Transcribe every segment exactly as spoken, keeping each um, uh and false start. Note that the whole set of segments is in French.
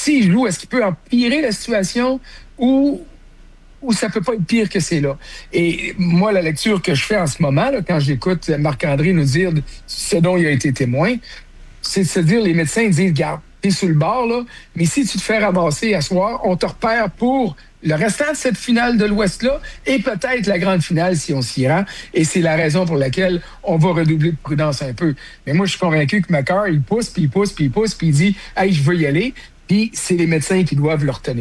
s'il joue, est-ce qu'il peut empirer la situation ou, ou ça peut pas être pire que c'est là? Et moi, la lecture que je fais en ce moment, là, quand j'écoute Marc-André nous dire ce dont il a été témoin, c'est de se dire, les médecins disent, garde, t'es sur le bord, là, mais si tu te fais ramasser à soir, on te repère pour le restant de cette finale de l'Ouest-là et peut-être la grande finale si on s'y rend. Et c'est la raison pour laquelle on va redoubler de prudence un peu. Mais moi, je suis convaincu que Macar, il pousse, puis il pousse, puis il pousse, puis il dit « Hey, je veux y aller », puis c'est les médecins qui doivent le retenir.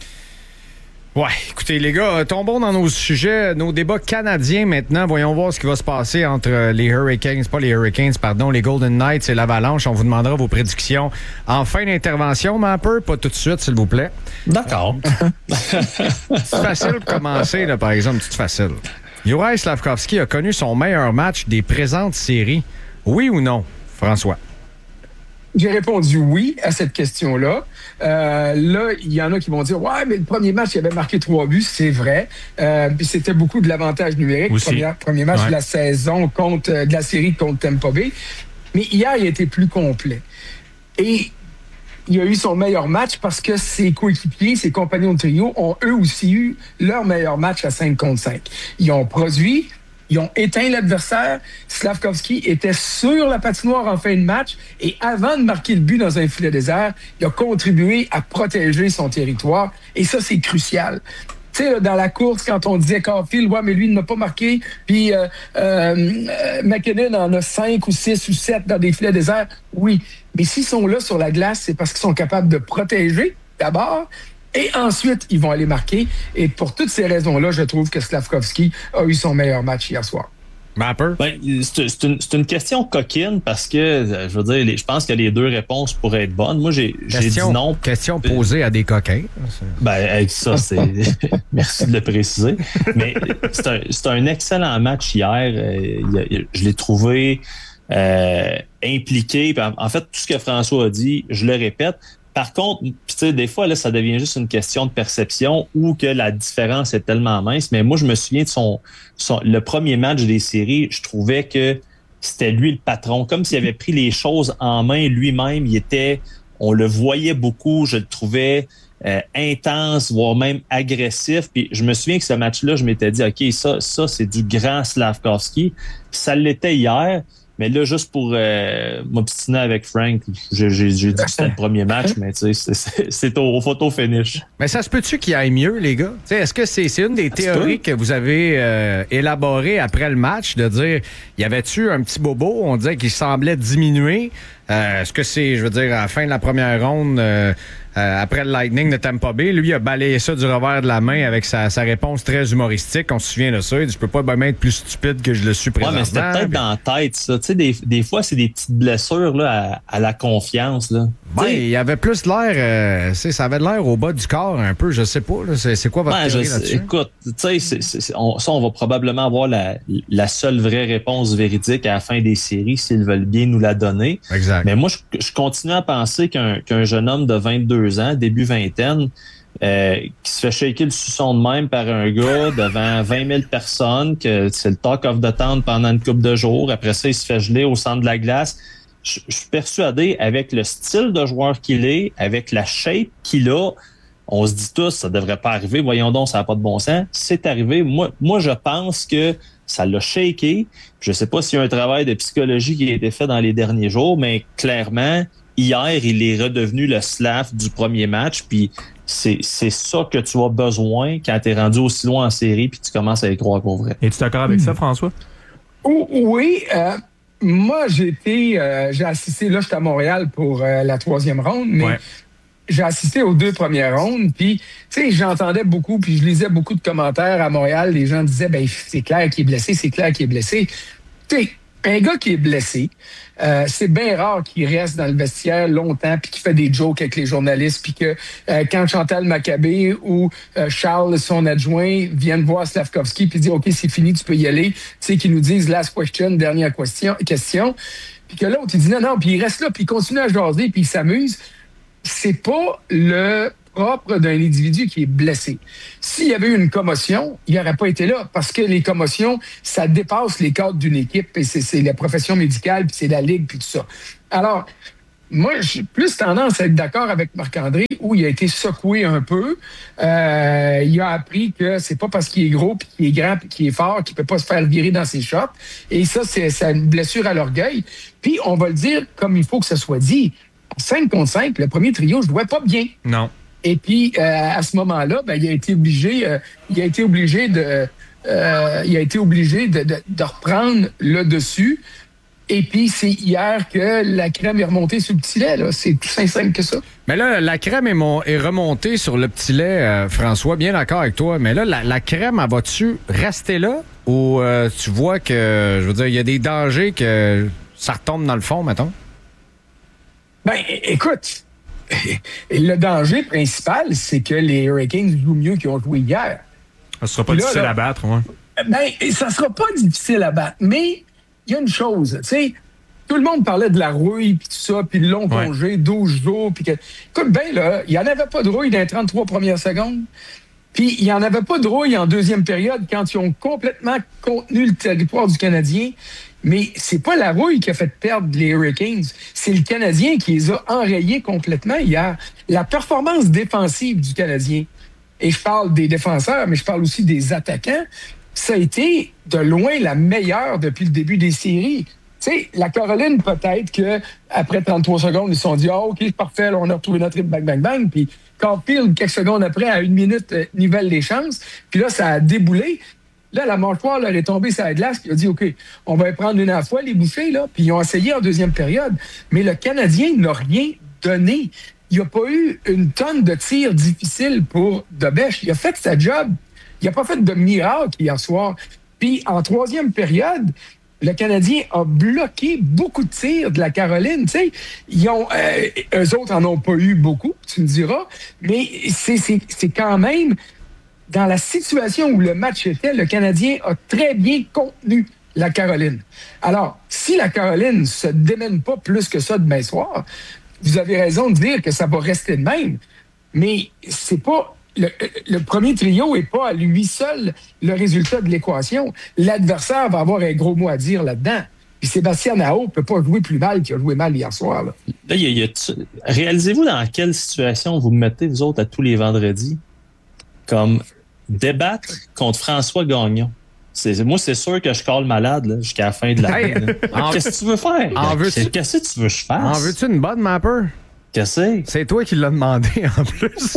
Ouais, écoutez les gars, tombons dans nos sujets, nos débats canadiens maintenant. Voyons voir ce qui va se passer entre les Hurricanes, pas les Hurricanes, pardon, les Golden Knights et l'Avalanche. On vous demandera vos prédictions en fin d'intervention, mais un peu, pas tout de suite, s'il vous plaît. D'accord. C'est facile de commencer, là, par exemple, c'est facile. Juraj Slafkovský a connu son meilleur match des présentes séries. Oui ou non, François? J'ai répondu oui à cette question-là. Euh, là, il y en a qui vont dire « Ouais, mais le premier match, il avait marqué trois buts. » C'est vrai. Euh, puis c'était beaucoup de l'avantage numérique. Le premier, premier match ouais. de la saison contre de la série contre Tampa Bay. Mais hier, il a été plus complet. Et il a eu son meilleur match parce que ses coéquipiers, ses compagnons de trio ont eux aussi eu leur meilleur match à cinq contre cinq. Ils ont produit... Ils ont éteint l'adversaire. Slafkovský était sur la patinoire en fin de match et avant de marquer le but dans un filet désert, il a contribué à protéger son territoire. Et ça, c'est crucial. Tu sais, dans la course, quand on disait Caulfield, ouais, mais lui, il n'a pas marqué, puis euh, euh, McKinnon en a cinq ou six ou sept dans des filets déserts. Oui, mais s'ils sont là sur la glace, c'est parce qu'ils sont capables de protéger, d'abord, et ensuite, ils vont aller marquer. Et pour toutes ces raisons-là, je trouve que Slafkovský a eu son meilleur match hier soir. Ben, c'est, c'est, une, c'est une question coquine parce que, je veux dire, les, je pense que les deux réponses pourraient être bonnes. Moi, j'ai, j'ai dit non. Question posée à des coquins. Ben, avec ça, c'est... Merci de le préciser. Mais c'est un, c'est un excellent match hier. Je l'ai trouvé euh, impliqué. En fait, tout ce que François a dit, je le répète. Par contre, tu sais, des fois, là, ça devient juste une question de perception ou que la différence est tellement mince. Mais moi, je me souviens de son, son le premier match des séries, je trouvais que c'était lui le patron. Comme s'il avait pris les choses en main lui-même. Il était, on le voyait beaucoup, je le trouvais euh, intense, voire même agressif. Puis je me souviens que ce match-là, je m'étais dit, OK, ça, ça c'est du grand Slafkovský. Puis ça l'était hier. Mais là, juste pour euh, m'obstiner avec Frank, j'ai, j'ai, j'ai dit que c'était le premier match, mais tu sais, c'est, c'est, c'est au, au photo finish. Mais ça se peut-tu qu'il aille mieux, les gars? T'sais, est-ce que c'est, c'est une des théories que vous avez euh, élaborées après le match, de dire, y avait-tu un petit bobo? On disait qu'il semblait diminuer. Euh, est-ce que c'est, je veux dire, à la fin de la première ronde, euh, euh, après le Lightning de Tampa Bay, lui a balayé ça du revers de la main avec sa, sa réponse très humoristique. On se souvient de ça. Il dit, je peux pas même être plus stupide que je le suis présentement. Ouais, mais c'était peut-être puis... dans la tête, ça. Tu sais, des, des fois, c'est des petites blessures là, à, à la confiance. Là. Ben, il y avait plus de l'air, euh, ça avait de l'air au bas du corps un peu, je sais pas. Là. C'est, c'est quoi votre ben, théorie je, là-dessus? Écoute, tu sais, c'est, c'est, c'est, on, ça, on va probablement avoir la, la seule vraie réponse véridique à la fin des séries s'ils veulent bien nous la donner. Exact. Mais moi, je, je continue à penser qu'un, qu'un jeune homme de vingt-deux ans, début vingtaine, euh, qui se fait shaker le suçon de même par un gars devant vingt mille personnes, que c'est le talk of the town pendant une couple de jours. Après ça, il se fait geler au centre de la glace. Je, je suis persuadé, avec le style de joueur qu'il est, avec la shape qu'il a, on se dit tous, ça devrait pas arriver. Voyons donc, ça n'a pas de bon sens. C'est arrivé. Moi, moi, je pense que ça l'a shaké. Je sais pas s'il y a un travail de psychologie qui a été fait dans les derniers jours, mais clairement, hier, il est redevenu le Slav du premier match. Puis c'est, c'est ça que tu as besoin quand tu es rendu aussi loin en série puis tu commences à y croire pour vrai. Es-tu d'accord avec mmh. ça, François? Oh, oui. Euh, moi, j'ai été, euh, j'ai assisté, là, j'étais à Montréal pour euh, la troisième ronde, mais ouais. j'ai assisté aux deux premières rondes. Puis, tu sais, j'entendais beaucoup, puis je lisais beaucoup de commentaires à Montréal. Les gens disaient, ben c'est clair qu'il est blessé, c'est clair qu'il est blessé. Tu sais, un gars qui est blessé, euh, c'est bien rare qu'il reste dans le vestiaire longtemps puis qu'il fait des jokes avec les journalistes puis que euh, quand Chantal Maccabé ou euh, Charles, son adjoint, viennent voir Slafkovský puis disent « OK, c'est fini, tu peux y aller », tu sais, qu'ils nous disent « last question, dernière question », question puis que l'autre, il dit « non, non », puis il reste là, puis il continue à jaser, puis il s'amuse. C'est pas le propre d'un individu qui est blessé. S'il y avait eu une commotion, il n'aurait pas été là parce que les commotions, ça dépasse les cadres d'une équipe et c'est, c'est la profession médicale, puis c'est la ligue, puis tout ça. Alors, moi, j'ai plus tendance à être d'accord avec Marc-André, où il a été secoué un peu. Euh, il a appris que c'est pas parce qu'il est gros, puis qu'il est grand, puis qu'il est fort, qu'il peut pas se faire virer dans ses shots. Et ça, c'est, c'est une blessure à l'orgueil. Puis, on va le dire comme il faut que ce soit dit. cinq contre cinq, le premier trio, je jouais pas bien. Non. Et puis, euh, à ce moment-là, ben, il a été obligé, euh, il a été obligé de, euh, il a été obligé de, de, de reprendre le dessus. Et puis, c'est hier que la crème est remontée sur le petit lait. Là. C'est tout simple que ça. Mais là, la crème est, mon, est remontée sur le petit lait, euh, François. Bien d'accord avec toi. Mais là, la, la crème, elle va-tu rester là? Ou euh, tu vois que, je veux dire, il y a des dangers que ça retombe dans le fond, mettons? Ben, écoute, le danger principal, c'est que les Hurricanes jouent mieux qu'ils ont joué hier. Ça sera pas là, difficile là, à battre, ouais. Ben, ça sera pas difficile à battre. Mais il y a une chose, tu sais, tout le monde parlait de la rouille, puis tout ça, puis le long ouais. congé, douze jours, puis que... Écoute, ben là, il n'y en avait pas de rouille dans les trente-trois premières secondes. Puis il n'y en avait pas de rouille en deuxième période quand ils ont complètement contenu le territoire du Canadien. Mais c'est pas la rouille qui a fait perdre les Hurricanes. C'est le Canadien qui les a enrayés complètement hier. La performance défensive du Canadien, et je parle des défenseurs, mais je parle aussi des attaquants, ça a été de loin la meilleure depuis le début des séries. Tu sais, la Caroline, peut-être qu'après trente-trois secondes, ils se sont dit « Ah, OK, c'est parfait, là, on a retrouvé notre rythme, bang, bang, bang. » Puis Caulfield, quelques secondes après, à une minute, euh, nivelle les chances. Puis là, ça a déboulé. Là, la mâchoire leur est tombée sur la glace. Puis il a dit « OK, on va y prendre une à la fois, les bouchées. » là. Puis ils ont essayé en deuxième période. Mais le Canadien n'a rien donné. Il n'y a pas eu une tonne de tirs difficiles pour Dobèche. Il a fait sa job. Il n'a pas fait de miracle hier soir. Puis, en troisième période, le Canadien a bloqué beaucoup de tirs de la Caroline. Tu sais, ils ont, euh, eux autres en ont pas eu beaucoup, tu me diras, mais c'est, c'est, c'est quand même, dans la situation où le match était, le Canadien a très bien contenu la Caroline. Alors, si la Caroline se démène pas plus que ça demain soir, vous avez raison de dire que ça va rester de même, mais c'est pas... Le, le premier trio n'est pas à lui seul le résultat de l'équation. L'adversaire va avoir un gros mot à dire là-dedans. Puis Sébastien Aho ne peut pas jouer plus mal qu'il a joué mal hier soir. Là. Là, y a, y a, réalisez-vous dans quelle situation vous me mettez, vous autres, à tous les vendredis, comme débattre contre François Gagnon. C'est, moi, c'est sûr que je colle malade là, jusqu'à la fin de la hey, en, Qu'est-ce que tu veux faire? En veux-tu, Qu'est-ce que tu veux que je fasse? En veux-tu une bonne mapper? Qu'est-ce que c'est? C'est toi qui l'as demandé, en plus.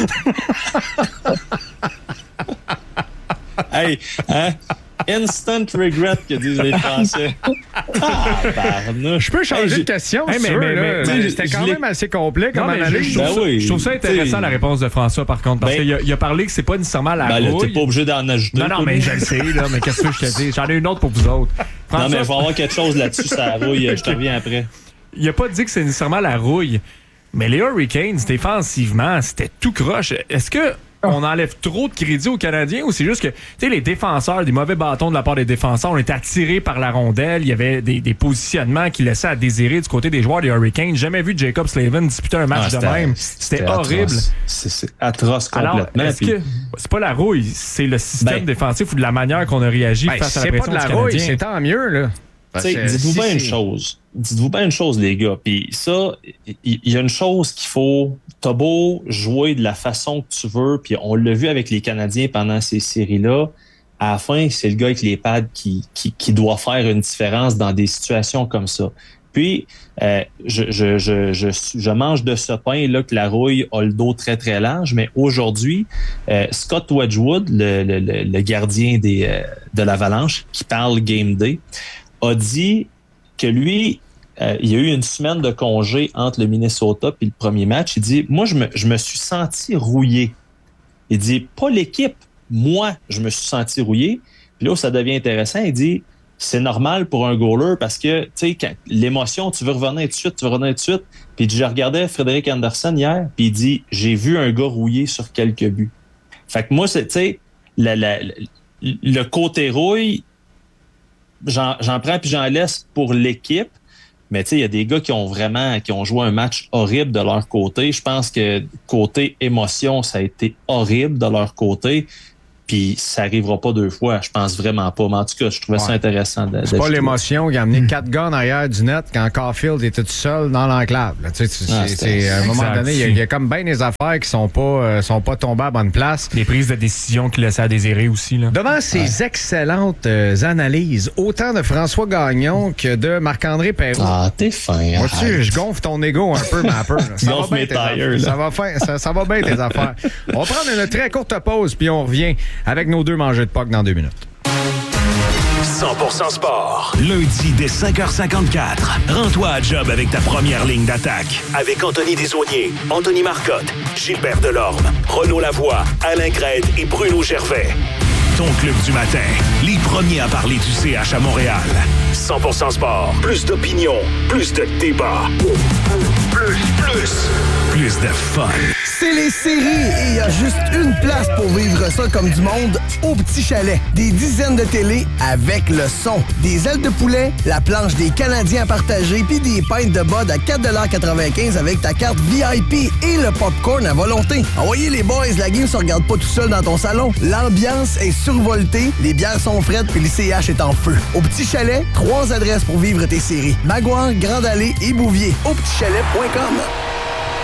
Hey, hein? Instant regret que disent les Français. Ah, je peux changer hey, de question, hey, mais, sûr, mais, mais, mais c'était quand même assez complet comme analyse. Je, je, trouve ben oui, je trouve ça intéressant, la réponse de François, par contre, parce ben, qu'il a, il a parlé que c'est pas nécessairement la ben, rouille. T'es pas obligé d'en ajouter. Non, non, mais je le sais, là, mais qu'est-ce que je te dis? J'en ai une autre pour vous autres. François, non, mais il va y avoir quelque chose là-dessus, ça rouille. Je te reviens après. Il a pas dit que c'est nécessairement la rouille. Mais les Hurricanes, défensivement, c'était tout croche. Est-ce que on enlève trop de crédit aux Canadiens ou c'est juste que, tu sais, les défenseurs, des mauvais bâtons de la part des défenseurs, on était attirés par la rondelle. Il y avait des, des positionnements qui laissaient à désirer du côté des joueurs des Hurricanes. Jamais vu Jacob Slavin disputer un match ah, de même. C'était, c'était horrible. C'est, c'est atroce complètement. Alors, est-ce puis... que c'est pas la rouille, c'est le système ben, défensif ou de la manière qu'on a réagi ben, face à la pression du Canadien? C'est pas de la rouille, c'est tant mieux, là. T'sais, dites-vous si, bien une chose. Dites-vous bien une chose, les gars. Puis ça, il y, y a une chose qu'il faut. T'as beau jouer de la façon que tu veux, puis on l'a vu avec les Canadiens pendant ces séries-là. À la fin, c'est le gars avec les pads qui, qui, qui doit faire une différence dans des situations comme ça. Puis, euh, je, je, je, je, je mange de ce pain là que la rouille a le dos très, très large, mais aujourd'hui, euh, Scott Wedgwood, le, le, le gardien des, euh, de l'Avalanche, qui parle Game Day, a dit que lui, euh, il y a eu une semaine de congé entre le Minnesota et le premier match. Il dit, moi, je me, je me suis senti rouillé. Il dit, pas l'équipe, moi, je me suis senti rouillé. Puis là où ça devient intéressant, il dit, c'est normal pour un goaler parce que, tu sais, quand l'émotion, tu veux revenir tout de suite, tu veux revenir tout de suite. Puis il dit, je regardais Frédéric Anderson hier, puis il dit, j'ai vu un gars rouillé sur quelques buts. Fait que moi, c'est, tu sais, la, la, la, le côté rouille, J'en, j'en prends puis j'en laisse pour l'équipe. Mais tu sais, il y a des gars qui ont vraiment, qui ont joué un match horrible de leur côté. Je pense que côté émotion, ça a été horrible de leur côté. Puis ça arrivera pas deux fois, je pense vraiment pas. Mais en tout cas, je trouvais ouais. ça intéressant. De, c'est pas l'émotion qui a amené mmh. quatre gars en arrière du net quand Caulfield était tout seul dans l'enclave. Là, tu sais, ah, c'est, c'est, à un moment donné, il y, y a comme bien des affaires qui sont pas, euh, sont pas tombées à bonne place. Les prises de décision qui laissaient à désirer aussi. Là. Devant ces ouais. excellentes euh, analyses, autant de François Gagnon que de Marc-André Perrault. Ah, t'es fin. Vois-tu, je gonfle ton ego un peu, ma peur. Ça, va bien tes ça, va fin, ça, ça va bien tes affaires. On va prendre une très courte pause, puis on revient avec nos deux mangeurs de P O C dans deux minutes. cent pour cent sport. Lundi dès cinq heures cinquante-quatre. Rends-toi à job avec ta première ligne d'attaque. Avec Anthony Desaulniers, Anthony Marcotte, Gilbert Delorme, Renaud Lavoie, Alain Crête et Bruno Gervais. Ton club du matin. Les premiers à parler du C H à Montréal. cent pour cent sport. Plus d'opinion. Plus de débat. Plus, plus. Plus de fun. C'est les séries et il y a juste une place pour vivre ça comme du monde au Petit Chalet. Des dizaines de télés avec le son. Des ailes de poulet, la planche des Canadiens à partager puis des pintes de bud à quatre dollars quatre-vingt-quinze avec ta carte V I P et le popcorn à volonté. Envoyez les boys, la game se regarde pas tout seul dans ton salon. L'ambiance est survoltée, les bières sont frettes puis le C H est en feu. Au Petit Chalet, trois adresses pour vivre tes séries. Maguire, Grande Allée et Bouvier. au petit chalet point com.